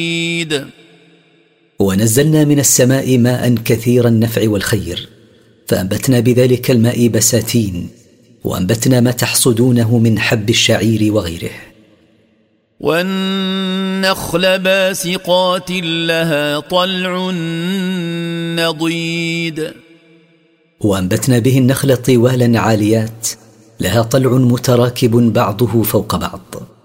ونزلنا من السماء ماء كثير النفع والخير، فأنبتنا بذلك الماء بساتين، وأنبتنا ما تحصدونه من حب الشعير وغيره. والنخل باسقات لها طلع نضيد، وأنبتنا به النخل طوالا عاليات لها طلع متراكب بعضه فوق بعض.